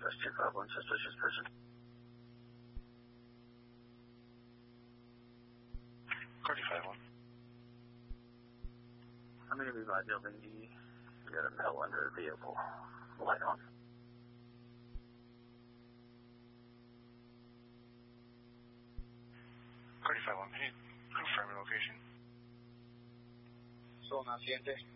251, suspicious person. Cardi 51. I'm going to be by building D. We got a male under the vehicle. Light on. Cardi 51, can you confirm your location? Zona 7.